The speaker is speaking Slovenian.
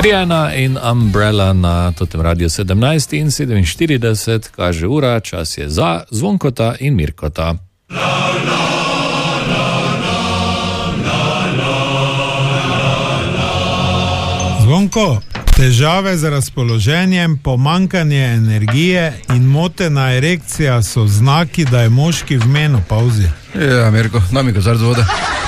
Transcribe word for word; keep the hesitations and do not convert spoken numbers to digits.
Rihanna in Umbrella na totem radiju sedemnajst in sedeminštirideset, kaže ura, čas je za Zvonkota in Mirkota. Zvonko, težave z razpoloženjem, pomankanje energije in motena erekcija so znaki, da je moški v menopauzi. Ja, Mirko, daj mi kozarec vode.